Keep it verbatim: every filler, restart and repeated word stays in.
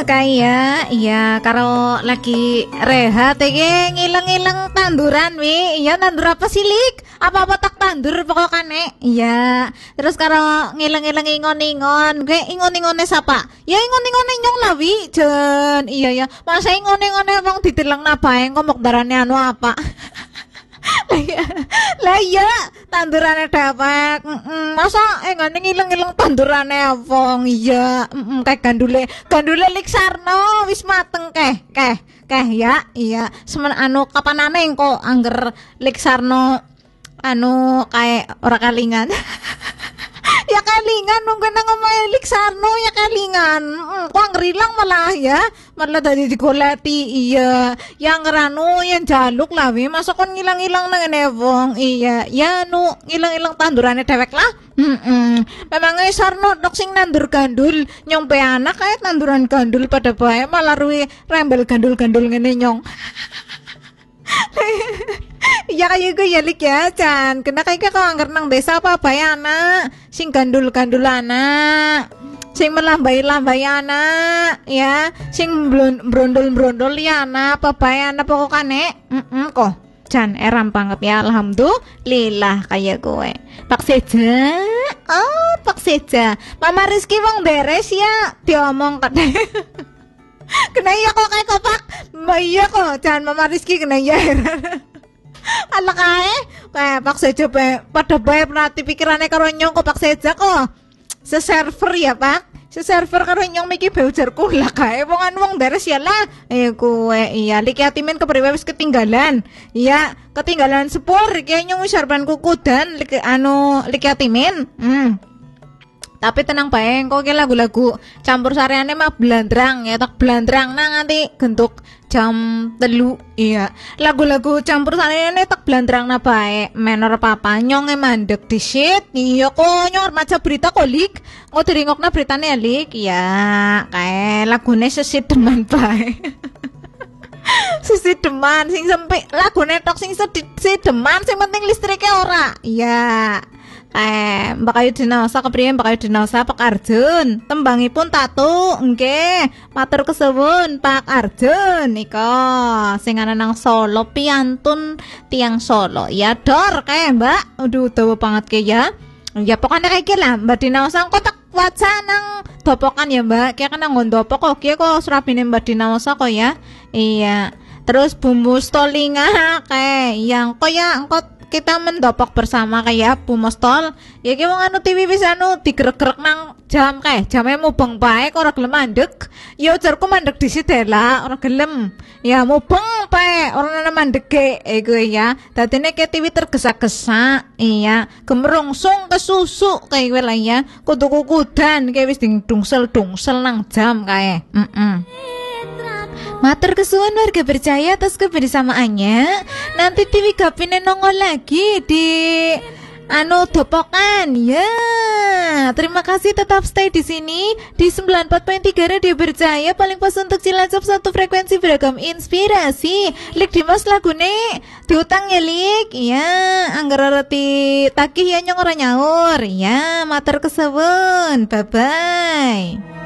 Kaya iya karo lagi rehat iki ngileng-ngileng tanduran wi. Iya tandur apa sih Lik? Apa-apa tak tandur pokokane. Iya. Terus karo ngileng-ngileng ingon-ingon. Gue ingon-ingone sapa? Ya ingon-ingone nyong lah wi. Jen. Iya ya. Masa ingon-ingone wong ditelengna bae ngomong darane anu apa? Lah iya, lah iya tandurane dewek. Mm-mm. Masa eh ngene ngileng-ngileng tandurane wong iya. Mm-mm. Kayak gandule, gandule Lik Sarno wis mateng keh, keh, keh ya. Iya, semen anu kapanane engko angger Lik Sarno anu kayak ora kalingan. Ya kalingan nunggu nang omahe Lik Sarno ya kalingan. Mm, kok ngerilang malah ya. Malah tadi digoleti iya. Yang ngeranu yang jaluk lah wi. Masa kon ngilang-ilang nang ngene wong. Iya, ya nu ngilang-ilang tandurane dewek lah. Heeh. Memangnya Sarno dok sing nandur gandul nyompe anak kayak tanduran gandul pada bae malah ruwe rembel gandul-gandul ngene nyong. Ya kayak gue ya Lik ya Chan. Kena kayak kau anggar nang desa apa bae anak sing gandul-gandul anak, sing melambai-lambai anak ya, sing brondol-brondol ya anak apa bae anak pokokane. Heeh kok Chan eram banget ya alhamdulillah kayak gue. Pak Seja. Oh, Pak Seja. Mama Rizky wong beres ya diomong katanya. Kena iya kok kayak kopak. Iya kok Chan Mama Rizky kena iya. Ala kae, kayak Pak Seja pe, pada bae perhati pikirannya karo nyong kok Pak Seja kok. Se-server ya Pak. Se-server karo nyong miki be ujarku lah kae wong anu wong beres ya lah. Eh kowe iya Lik Yatimin kepriwe wis ketinggalan. Iya, ketinggalan sepur iki nyong wis arban kukudan Lik anu Lik Yatimin. Hmm. Tapi tenang bae kok ki lagu-lagu campur sareane mah blandrang ya tak blandrang nang nganti gentuk jam telu iya lagu-lagu campur sareane tak blandrang na bae menor papa nyong e mandek disit iya kok nyong maca berita kok Lik kok diringokna beritane Lik ya kae lagune sesideman bae. Sesideman sing sampe lagune tok sing sesideman sing penting listrike ora iya. Eh, Mbak Ayu Dinaosa kepriye Mbak Ayu Dinaosa Pak Arjun tembangipun tatu nggih matur kesuwun Pak Arjun nika sing ana nang Solo piantun tiang Solo ya dor kae Mbak aduh dawa banget ke ya ya pokoknya kayak gila Mbak Dinaosa kok tak waca nang dopokan ya Mbak kayak kan nang ndopok kok kok surabine Mbak Dinaosa kok ya iya terus bumbu stolinga kayak yang kok ya engko kita mendopok bersama kayak Bu Mostol ya ki wong anu T V wis anu digrek-grek nang jam kae jame mubeng bae kok ora gelem mandek ya ujarku mandek disit lah ora gelem ya mubeng bae ora ana mandeke eh gue ya dadine ke T V tergesa-gesa iya gemerungsung kesusu kae gue lah ya kudu kukudan kae wis dingdungsel-dungsel nang jam kae heeh. Matur kesuwun warga percaya atas kebersamaannya. Nanti T V Gapine nongol lagi di anu dopokan ya. Terima kasih tetap stay di sini di sembilan puluh empat koma tiga Radio Berjaya paling pas untuk Cilacap satu frekuensi beragam inspirasi. Lik Dimas lagune diutang ya Lik. Ya, anggar reti takih ya nyong ora nyaur. Ya, matur kesuwun. Bye bye.